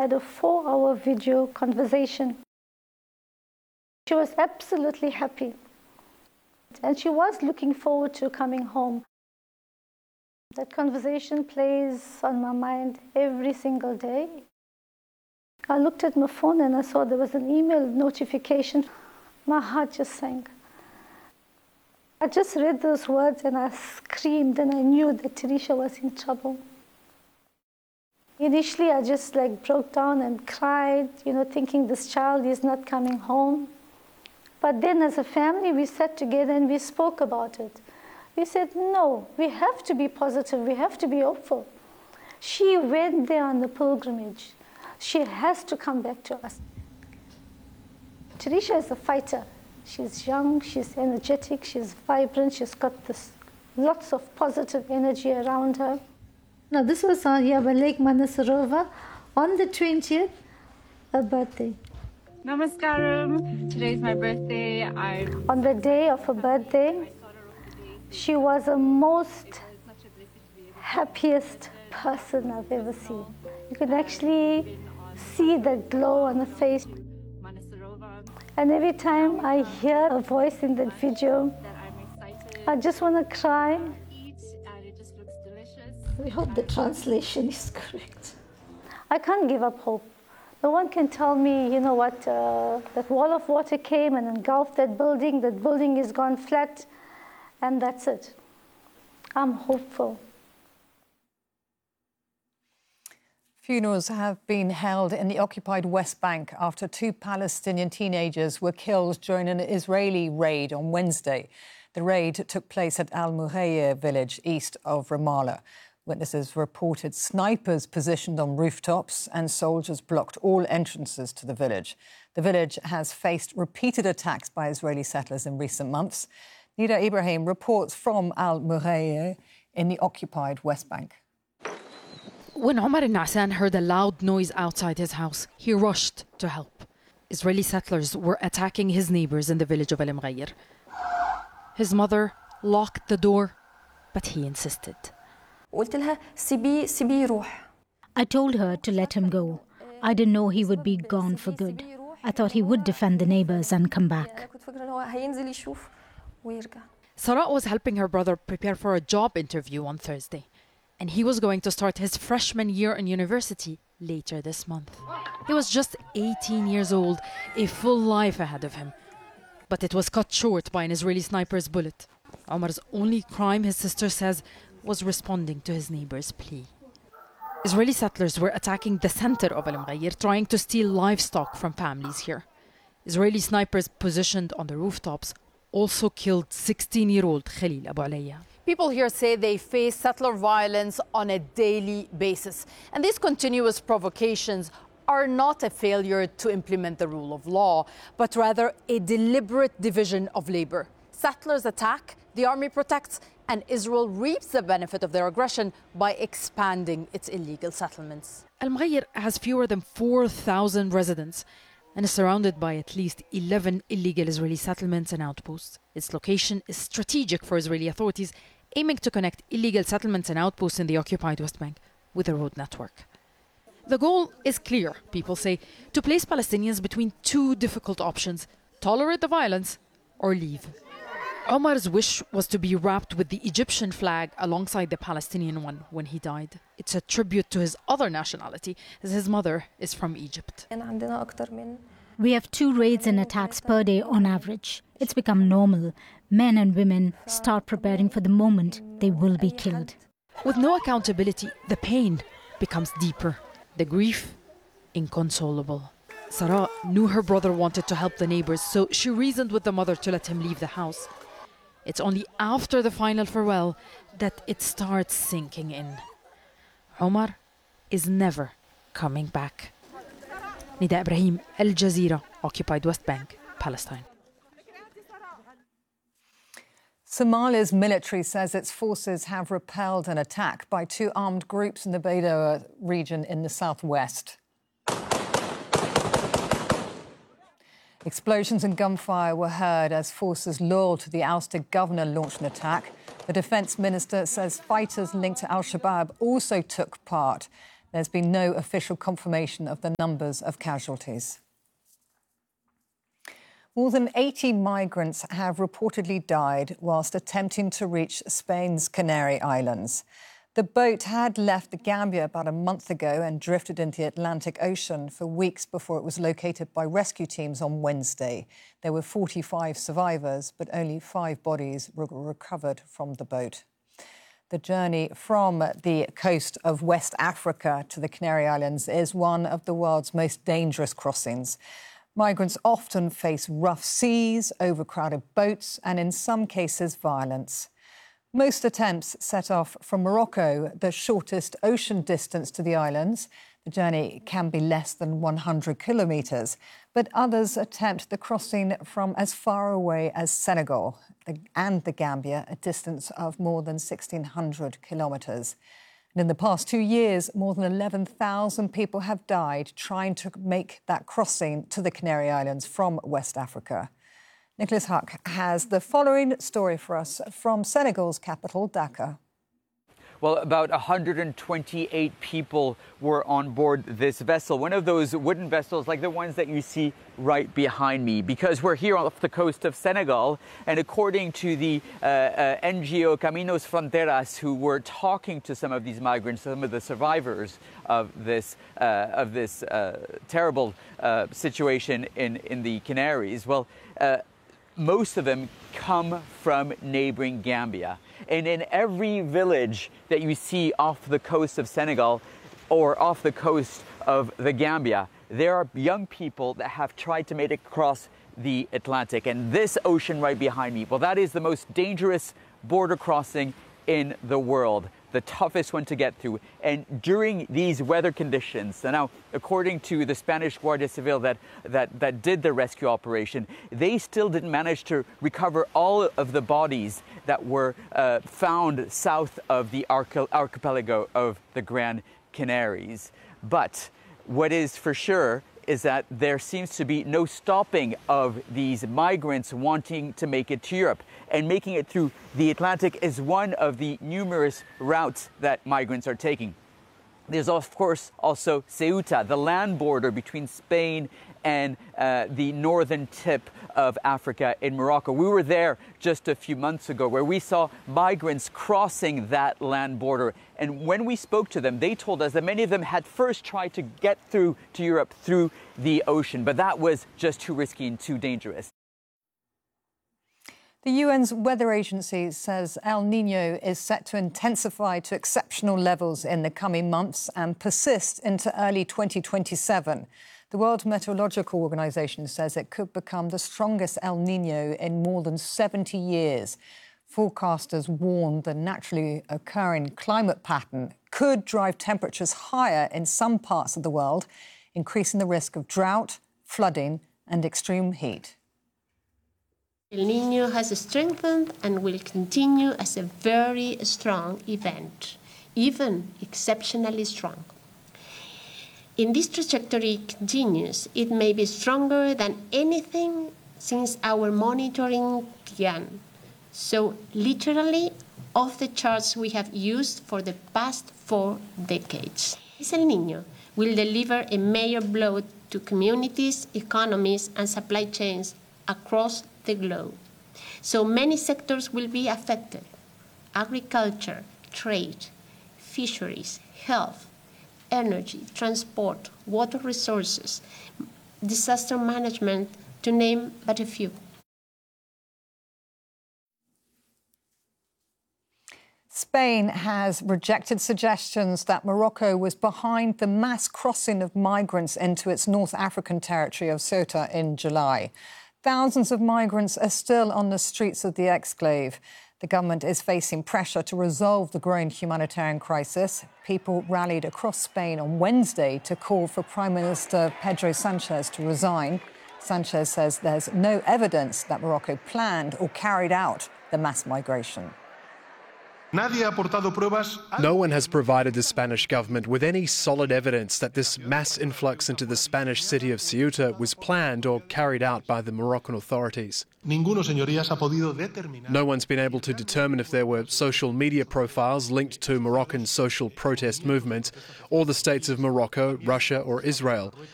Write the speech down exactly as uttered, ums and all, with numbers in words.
had a four-hour video conversation. She was absolutely happy. And she was looking forward to coming home. That conversation plays on my mind every single day. I looked at my phone and I saw there was an email notification. My heart just sank. I just read those words and I screamed and I knew that Tarisha was in trouble. Initially, I just like broke down and cried, you know, thinking this child is not coming home. But then as a family, we sat together and we spoke about it. We said, no, we have to be positive, we have to be hopeful. She went there on the pilgrimage. She has to come back to us. Tarisha is a fighter. She's young, she's energetic, she's vibrant, she's got this lots of positive energy around her. Now this was on here by Lake Manasarova on the twentieth, her birthday. Namaskaram. Today's my birthday. I On the day of her birthday, she was the most happiest person I've ever seen. You could actually see the glow on her face. And every time I hear her voice in that video, I just want to cry. We hope the translation is correct. I can't give up hope. No one can tell me, you know what, uh, that wall of water came and engulfed that building, that building is gone flat, and that's it. I'm hopeful. Funerals have been held in the occupied West Bank after two Palestinian teenagers were killed during an Israeli raid on Wednesday. The raid took place at Al Muhayya village east of Ramallah. Witnesses reported snipers positioned on rooftops and soldiers blocked all entrances to the village. The village has faced repeated attacks by Israeli settlers in recent months. Nida Ibrahim reports from Al Muhayya in the occupied West Bank. When Omar al-Na'san heard a loud noise outside his house, he rushed to help. Israeli settlers were attacking his neighbours in the village of Al Mughayr. His mother locked the door, but he insisted. I told her to let him go. I didn't know he would be gone for good. I thought he would defend the neighbours and come back. Sarah was helping her brother prepare for a job interview on Thursday, and he was going to start his freshman year in university later this month. He was just eighteen years old, a full life ahead of him. But it was cut short by an Israeli sniper's bullet. Omar's only crime, his sister says, was responding to his neighbour's plea. Israeli settlers were attacking the centre of Al Mughayr, trying to steal livestock from families here. Israeli snipers positioned on the rooftops also killed sixteen-year-old Khalil Abu Alayya. People here say they face settler violence on a daily basis. And these continuous provocations are not a failure to implement the rule of law, but rather a deliberate division of labor. Settlers attack, the army protects, and Israel reaps the benefit of their aggression by expanding its illegal settlements. Al Mughayr has fewer than four thousand residents and is surrounded by at least eleven illegal Israeli settlements and outposts. Its location is strategic for Israeli authorities, aiming to connect illegal settlements and outposts in the occupied West Bank with a road network. The goal is clear, people say, to place Palestinians between two difficult options: tolerate the violence or leave. Omar's wish was to be wrapped with the Egyptian flag alongside the Palestinian one when he died. It's a tribute to his other nationality, as his mother is from Egypt. We have two raids and attacks per day on average. It's become normal. Men and women start preparing for the moment they will be killed. With no accountability, the pain becomes deeper, the grief inconsolable. Sarah knew her brother wanted to help the neighbors, so she reasoned with the mother to let him leave the house. It's only after the final farewell that it starts sinking in. Omar is never coming back. Nida Ibrahim, Al Jazeera, occupied West Bank, Palestine. Somalia's military says its forces have repelled an attack by two armed groups in the Baidoa region in the southwest. Explosions and gunfire were heard as forces loyal to the ousted governor launched an attack. The defence minister says fighters linked to al-Shabaab also took part. There's been no official confirmation of the numbers of casualties. More than eighty migrants have reportedly died whilst attempting to reach Spain's Canary Islands. The boat had left the Gambia about a month ago and drifted into the Atlantic Ocean for weeks before it was located by rescue teams on Wednesday. There were forty-five survivors, but only five bodies were recovered from the boat. The journey from the coast of West Africa to the Canary Islands is one of the world's most dangerous crossings. Migrants often face rough seas, overcrowded boats, and in some cases, violence. Most attempts set off from Morocco, the shortest ocean distance to the islands. The journey can be less than one hundred kilometres, but others attempt the crossing from as far away as Senegal and the Gambia, a distance of more than sixteen hundred kilometres. And in the past two years, more than eleven thousand people have died trying to make that crossing to the Canary Islands from West Africa. Nicholas Huck has the following story for us from Senegal's capital, Dakar. Well, about one hundred twenty-eight people were on board this vessel, one of those wooden vessels like the ones that you see right behind me, because we're here off the coast of Senegal. And according to the uh, uh, N G O Caminos Fronteras, who were talking to some of these migrants, some of the survivors of this, uh, of this uh, terrible uh, situation in, in the Canaries, well, uh, most of them come from neighboring Gambia. And in every village that you see off the coast of Senegal or off the coast of the Gambia, there are young people that have tried to make it across the Atlantic. And this ocean right behind me, well, that is the most dangerous border crossing in the world, the toughest one to get through. And during these weather conditions, so now, according to the Spanish Guardia Civil that, that, that did the rescue operation, they still didn't manage to recover all of the bodies that were uh, found south of the arch- archipelago of the Gran Canaries. But what is for sure is that there seems to be no stopping of these migrants wanting to make it to Europe. And making it through the Atlantic is one of the numerous routes that migrants are taking. There's, of course, also Ceuta, the land border between Spain and uh, the northern tip of Africa in Morocco. We were there just a few months ago where we saw migrants crossing that land border. And when we spoke to them, they told us that many of them had first tried to get through to Europe through the ocean, but that was just too risky and too dangerous. The U N's weather agency says El Niño is set to intensify to exceptional levels in the coming months and persist into early twenty twenty-seven. The World Meteorological Organization says it could become the strongest El Niño in more than seventy years. Forecasters warn the naturally occurring climate pattern could drive temperatures higher in some parts of the world, increasing the risk of drought, flooding and extreme heat. El Niño has strengthened and will continue as a very strong event, even exceptionally strong. If this trajectory continues, it may be stronger than anything since our monitoring began. So literally off the charts we have used for the past four decades. This El Niño will deliver a major blow to communities, economies, and supply chains across the globe. So many sectors will be affected: agriculture, trade, fisheries, health, energy, transport, water resources, disaster management, to name but a few. Spain has rejected suggestions that Morocco was behind the mass crossing of migrants into its North African territory of Ceuta in July. Thousands of migrants are still on the streets of the exclave. The government is facing pressure to resolve the growing humanitarian crisis. People rallied across Spain on Wednesday to call for Prime Minister Pedro Sanchez to resign. Sanchez says there's no evidence that Morocco planned or carried out the mass migration. No one has provided the Spanish government with any solid evidence that this mass influx into the Spanish city of Ceuta was planned or carried out by the Moroccan authorities. No one's been able to determine if there were social media profiles linked to Moroccan social protest movements, or the states of Morocco, Russia or Israel,